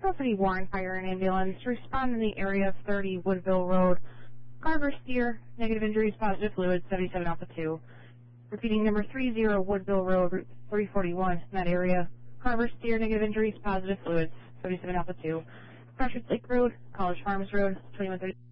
City Warren Fire and Ambulance. Respond in the area of 30 Woodville Road. Carver Steer, negative injuries, positive fluids, 77 Alpha 2. Repeating number 30 Woodville Road, Route 341 in that area. Carver Steer, negative injuries, positive fluids, 77 Alpha 2. Freshers Lake Road, College Farms Road, 2130.